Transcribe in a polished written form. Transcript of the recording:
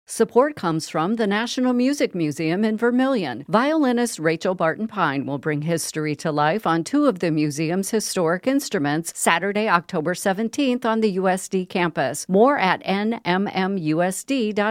Support comes from the National Music Museum in Vermillion. Violinist Rachel Barton Pine will bring history to life on two of the museum's historic instruments Saturday, October 17th on the USD campus. More at nmmusd.org.